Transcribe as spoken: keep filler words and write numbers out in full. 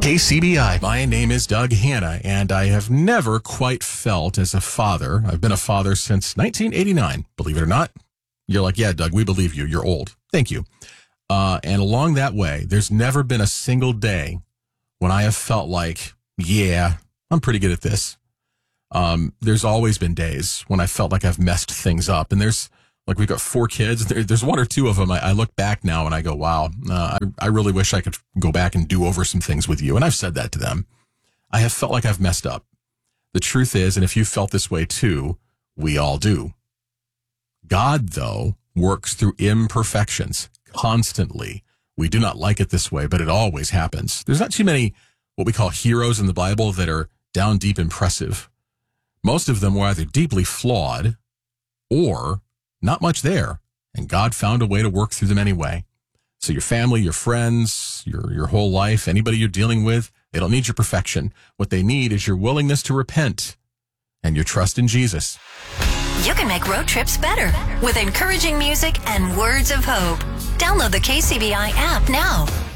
K C B I. My name is Doug Hanna, and I have never quite felt as a father. I've been a father since nineteen eighty-nine, believe it or not. You're like, yeah, Doug, we believe you. You're old. Thank you. Uh, and along that way, there's never been a single day when I have felt like, yeah, I'm pretty good at this. Um, there's always been days when I felt like I've messed things up. And there's, like, we've got four kids. There, there's one or two of them. I, I look back now and I go, wow, uh, I, I really wish I could go back and do over some things with you. And I've said that to them. I have felt like I've messed up. The truth is, and if you felt this way too, we all do. God, though, works through imperfections constantly. We do not like it this way, but it always happens. There's not too many what we call heroes in the Bible that are down deep impressive. Most of them were either deeply flawed or not much there, and God found a way to work through them anyway. So your family, your friends, your your whole life, anybody you're dealing with, they don't need your perfection. What they need is your willingness to repent and your trust in Jesus. You can make road trips better with encouraging music and words of hope. Download the K C B I app now.